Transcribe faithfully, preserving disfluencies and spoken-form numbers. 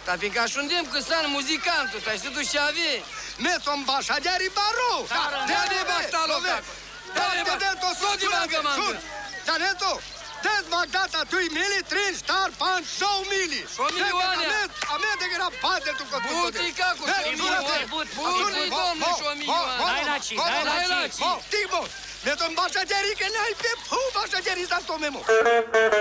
Dar fiindcă așundem că san muzicantul, tai se duce avi. Me som bașageri baru. Dă-ne bastalo, caco. Dă-ne bastalo. Sodi manca manca. Janeto, des magdata tui mili, trin, star, pan, show mili. Show milioane. A mea de era pate tu cu tu. Buti, caco, show milioane. Buti, domnule, show milioane. Dai la ci, dai la ci. Timo, me som bașageri că n-ai pe pu bașageri sa to memo.